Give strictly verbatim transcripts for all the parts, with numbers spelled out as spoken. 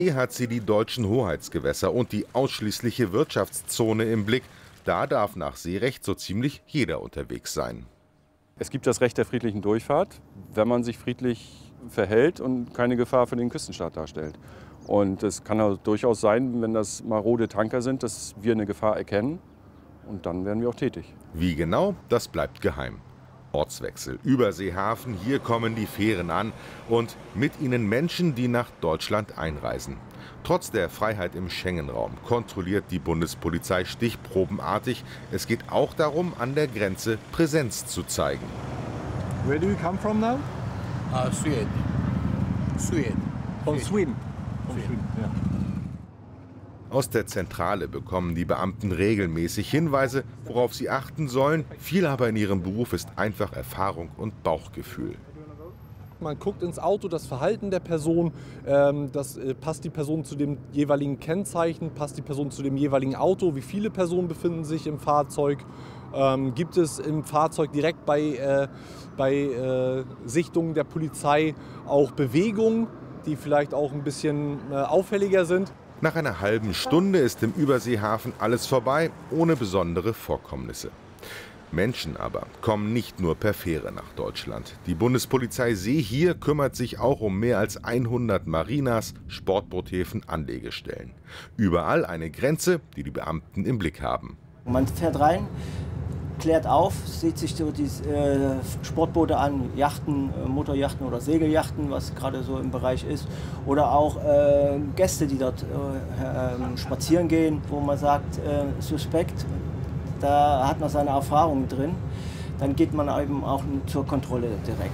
Hier hat sie die deutschen Hoheitsgewässer und die ausschließliche Wirtschaftszone im Blick. Da darf nach Seerecht so ziemlich jeder unterwegs sein. Es gibt das Recht der friedlichen Durchfahrt, wenn man sich friedlich verhält und keine Gefahr für den Küstenstaat darstellt. Und es kann also durchaus sein, wenn das marode Tanker sind, dass wir eine Gefahr erkennen und dann werden wir auch tätig. Wie genau, das bleibt geheim. Ortswechsel, Überseehafen, hier kommen die Fähren an und mit ihnen Menschen, die nach Deutschland einreisen. Trotz der Freiheit im Schengen-Raum kontrolliert die Bundespolizei stichprobenartig. Es geht auch darum, an der Grenze Präsenz zu zeigen. Where do you come from now? Uh, Sweden. Sweden. From Sweden. From Sweden. Yeah. Aus der Zentrale bekommen die Beamten regelmäßig Hinweise, worauf sie achten sollen. Viel aber in ihrem Beruf ist einfach Erfahrung und Bauchgefühl. Man guckt ins Auto, das Verhalten der Person, ähm, das, äh, passt die Person zu dem jeweiligen Kennzeichen, passt die Person zu dem jeweiligen Auto, wie viele Personen befinden sich im Fahrzeug, ähm, gibt es im Fahrzeug direkt bei, äh, bei äh, Sichtungen der Polizei auch Bewegungen, die vielleicht auch ein bisschen äh, auffälliger sind. Nach einer halben Stunde ist im Überseehafen alles vorbei, ohne besondere Vorkommnisse. Menschen aber kommen nicht nur per Fähre nach Deutschland. Die Bundespolizei See hier kümmert sich auch um mehr als hundert Marinas, Sportboothäfen, Anlegestellen. Überall eine Grenze, die die Beamten im Blick haben. Man fährt rein, klärt auf, sieht sich so die äh, Sportboote an, Yachten, äh, Motoryachten oder Segelyachten, was gerade so im Bereich ist. Oder auch äh, Gäste, die dort äh, äh, spazieren gehen, wo man sagt, äh, suspekt, da hat man seine Erfahrungen drin. Dann geht man eben auch zur Kontrolle direkt.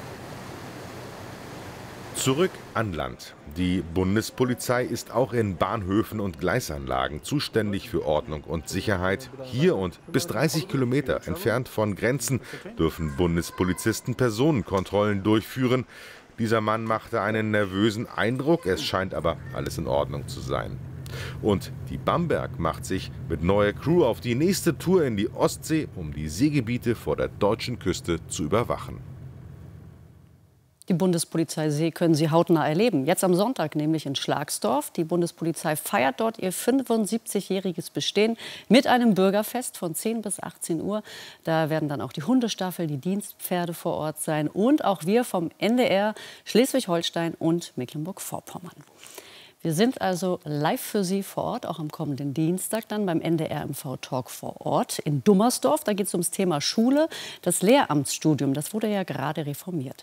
Zurück an Land. Die Bundespolizei ist auch in Bahnhöfen und Gleisanlagen zuständig für Ordnung und Sicherheit. Hier und bis dreißig Kilometer entfernt von Grenzen dürfen Bundespolizisten Personenkontrollen durchführen. Dieser Mann machte einen nervösen Eindruck, es scheint aber alles in Ordnung zu sein. Und die Bamberg macht sich mit neuer Crew auf die nächste Tour in die Ostsee, um die Seegebiete vor der deutschen Küste zu überwachen. Die Bundespolizei See können Sie hautnah erleben. Jetzt am Sonntag nämlich in Schlagsdorf. Die Bundespolizei feiert dort ihr fünfundsiebzigjähriges Bestehen mit einem Bürgerfest von zehn bis achtzehn Uhr. Da werden dann auch die Hundestaffel, die Dienstpferde vor Ort sein und auch wir vom N D R, Schleswig-Holstein und Mecklenburg-Vorpommern. Wir sind also live für Sie vor Ort, auch am kommenden Dienstag dann beim N D R M V-Talk vor Ort in Dummersdorf. Da geht es ums Thema Schule, das Lehramtsstudium. Das wurde ja gerade reformiert.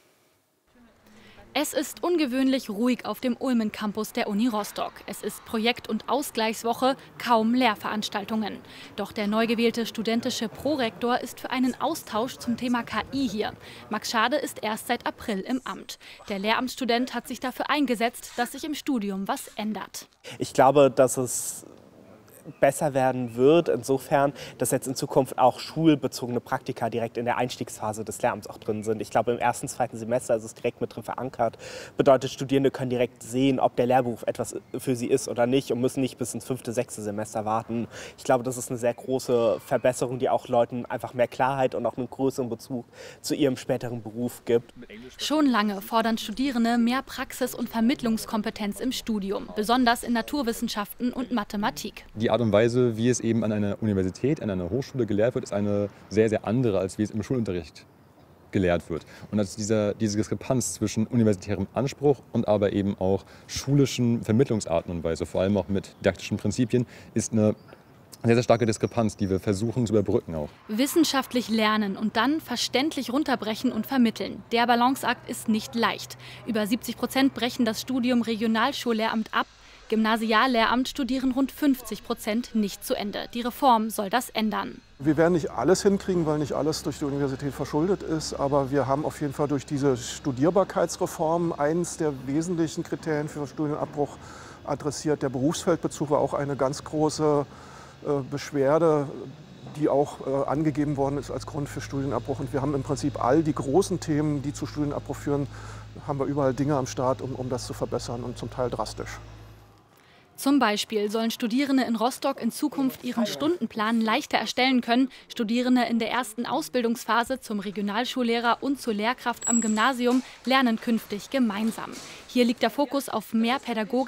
Es ist ungewöhnlich ruhig auf dem Ulmen-Campus der Uni Rostock. Es ist Projekt- und Ausgleichswoche, kaum Lehrveranstaltungen. Doch der neu gewählte studentische Prorektor ist für einen Austausch zum Thema K I hier. Max Schade ist erst seit April im Amt. Der Lehramtsstudent hat sich dafür eingesetzt, dass sich im Studium was ändert. Ich glaube, dass es besser werden wird, insofern, dass jetzt in Zukunft auch schulbezogene Praktika direkt in der Einstiegsphase des Lehramts auch drin sind. Ich glaube, im ersten, zweiten Semester ist es direkt mit drin verankert. Bedeutet, Studierende können direkt sehen, ob der Lehrberuf etwas für sie ist oder nicht und müssen nicht bis ins fünfte, sechste Semester warten. Ich glaube, das ist eine sehr große Verbesserung, die auch Leuten einfach mehr Klarheit und auch einen größeren Bezug zu ihrem späteren Beruf gibt. Schon lange fordern Studierende mehr Praxis- und Vermittlungskompetenz im Studium, besonders in Naturwissenschaften und Mathematik. Die Art und Weise, wie es eben an einer Universität, an einer Hochschule gelehrt wird, ist eine sehr, sehr andere, als wie es im Schulunterricht gelehrt wird. Und dass dieser, diese Diskrepanz zwischen universitärem Anspruch und aber eben auch schulischen Vermittlungsarten und Weise, vor allem auch mit didaktischen Prinzipien, ist eine sehr, sehr starke Diskrepanz, die wir versuchen zu überbrücken auch. Wissenschaftlich lernen und dann verständlich runterbrechen und vermitteln. Der Balanceakt ist nicht leicht. Über siebzig Prozent brechen das Studium Regionalschullehramt ab. Gymnasiallehramt studieren rund fünfzig Prozent nicht zu Ende. Die Reform soll das ändern. Wir werden nicht alles hinkriegen, weil nicht alles durch die Universität verschuldet ist. Aber wir haben auf jeden Fall durch diese Studierbarkeitsreform eines der wesentlichen Kriterien für Studienabbruch adressiert. Der Berufsfeldbezug war auch eine ganz große äh, Beschwerde, die auch äh, angegeben worden ist als Grund für Studienabbruch. Und wir haben im Prinzip all die großen Themen, die zu Studienabbruch führen, haben wir überall Dinge am Start, um, um das zu verbessern und zum Teil drastisch. Zum Beispiel sollen Studierende in Rostock in Zukunft ihren Stundenplan leichter erstellen können. Studierende in der ersten Ausbildungsphase zum Regionalschullehrer und zur Lehrkraft am Gymnasium lernen künftig gemeinsam. Hier liegt der Fokus auf mehr Pädagogik